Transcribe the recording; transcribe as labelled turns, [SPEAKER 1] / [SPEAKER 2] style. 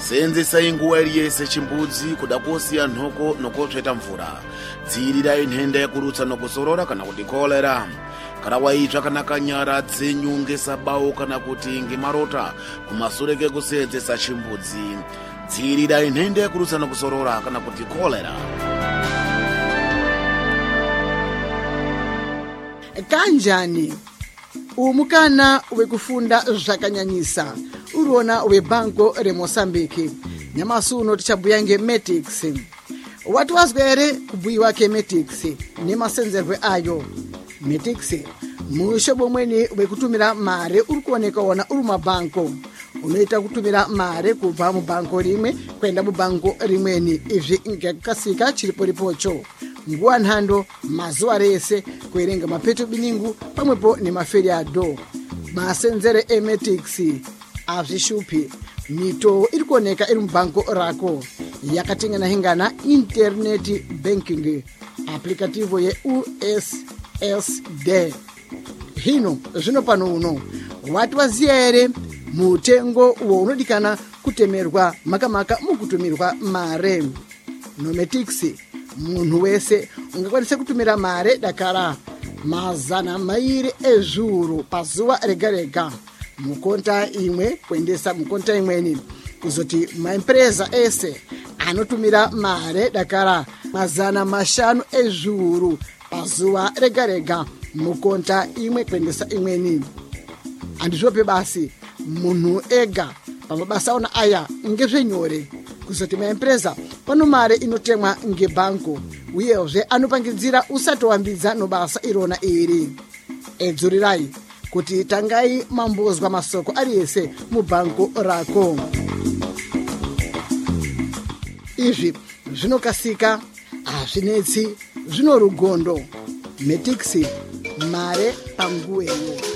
[SPEAKER 1] senzesa inguwa iliyese chimbudzi kudakosiya nhoko nokotsveta mvura. Dziirira inhenda yakurutsa nokusorora kana kuti kolera. Kana waitsva kana kanyara dzenyu ngesabawo kana kuti ngemarota kumasure kekusenzesa chimbudzi. Dziirira inhenda yakurutsa nokusorora kana kuti kolera.
[SPEAKER 2] Kanjani umukana wekufunda zvakanyanyisa uriona webanko reMozambique nyamasuno tichabuya ngeMatix. Wati wazwa ere kubhuyiwa keMatix nemasenzerwe ayo? Matix mushobo mweni wekutumira mare uri kuoneka wona uri mabanko. Unoita kutumira mare kubva mubanko rimwe kwenda mubanko rimweni, izvi ngekukasika chiripo ripocho. Nguwa nhando mazuva rese kuerenga mapeto biningu pamwepo nemaferiado. Masenzere eMatix azvishupi. Mito iri kuoneka iri mubanko rako yakatengana hingana internet banking aplikativo ye USSD. Hino zvino pano uno wati waziya ere mutengo unodikana kutemerwa makamaka mukutumirwa mare? NoMatix munhu wese ungakwanisa kutumira mare dakara €200 ezvuru pazuva rega rega mukonta imwe kuendesa mukonta imweni. Kuzoti maempresa ese anotumira mare dakara €500 ezvuru pazuva rega rega mukonta imwe kuendesa imweni. Andizvope basi munhu ega pamabasa ona aya ngezvenyore. Kuzoti maempresa pano mare inotemwa ngebanko uyezve anopangidzira usati wambidza nobasa irona iri. Edzurirai kuti tangai mambozwa masoko ariyese mubanko rako. Izvi zvinokasika, hazvinetsi, zvinorugondo. Matix mare panguweyo.